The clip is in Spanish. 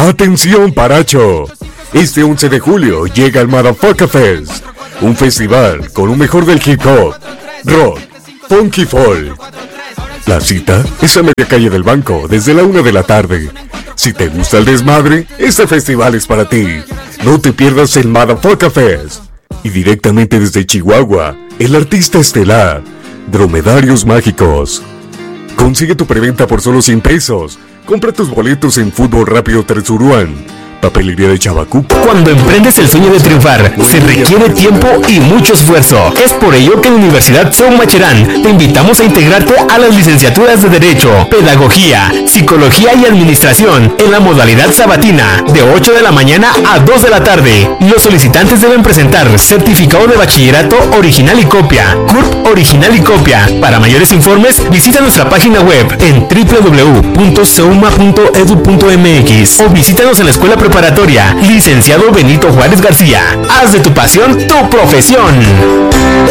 Atención Paracho, este 11 de julio llega el Motherfucker Fest, un festival con lo mejor del hip hop, rock, funk y folk. La cita es a media calle del Banco desde la 1 de la tarde. Si te gusta el desmadre, este festival es para ti. No te pierdas el Motherfucker Fest. Y directamente desde Chihuahua, el artista estelar, Dromedarios Mágicos. Consigue tu preventa por solo 100 pesos. Compra tus boletos en Fútbol Rápido Tresuruán, Papelería de Chabacuco. Cuando emprendes el sueño de triunfar, se requiere tiempo y mucho esfuerzo. Es por ello que en la Universidad Somacherán te invitamos a integrarte a las licenciaturas de Derecho, Pedagogía, Psicología y Administración en la modalidad sabatina, de 8 de la mañana a 2 de la tarde. Los solicitantes deben presentar certificado de bachillerato original y copia, CURP original y copia. Para mayores informes, visita nuestra página web en www.seuma.edu.mx o visítanos en la escuela preparatoria Licenciado Benito Juárez García. Haz de tu pasión tu profesión.